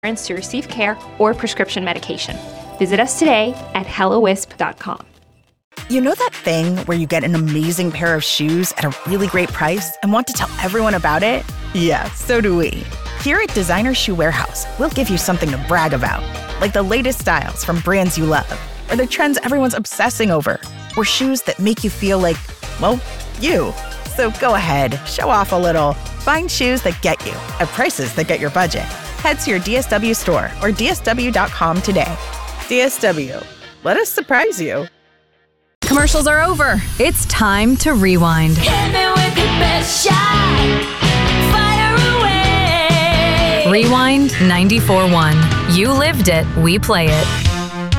to receive care or prescription medication. Visit us today at hellowisp.com. You know that thing where you get an amazing pair of shoes at a really great price and want to tell everyone about it? Yeah, so do we. Here at Designer Shoe Warehouse, we'll give you something to brag about, like the latest styles from brands you love, or the trends everyone's obsessing over, or shoes that make you feel like, well, you. So go ahead, show off a little. Find shoes that get you at prices that get your budget. Head to your DSW store or dsw.com today. DSW, let us surprise you. Commercials are over. It's time to rewind. Hit me with your best shot. Fire away. Rewind 94.1. You lived it, we play it.